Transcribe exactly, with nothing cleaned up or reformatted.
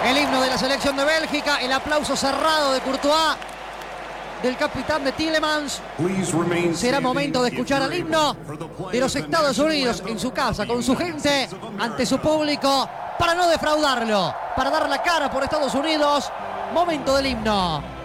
El himno de la selección de Bélgica, el aplauso cerrado de Courtois, del capitán de Tielemans. Será momento de escuchar el himno de los Estados Unidos en su casa, con su gente, ante su público, para no defraudarlo, para dar la cara por Estados Unidos. Momento del himno.